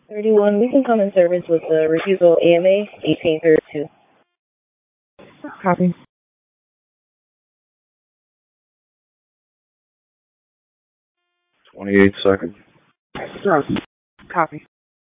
31, we can come in service with the refusal AMA 1832. Copy. 28 seconds. Gross. Copy.